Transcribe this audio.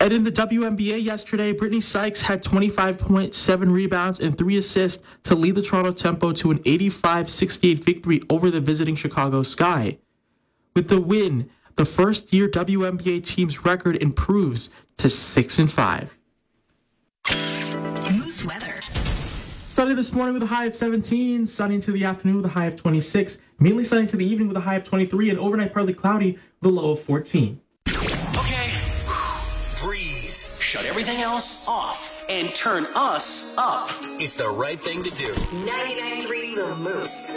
And in the WNBA yesterday, Brittany Sykes had 25.7 rebounds and 3 assists to lead the Toronto Tempo to an 85-68 victory over the visiting Chicago Sky. With the win, the first-year WNBA team's record improves to 6-5. Moose weather. Sunny this morning with a high of 17, sunny into the afternoon with a high of 26, mainly sunny into the evening with a high of 23, and overnight partly cloudy with a low of 14. Okay, breathe. Shut everything else off and turn us up. It's the right thing to do. 99.3 The Moose.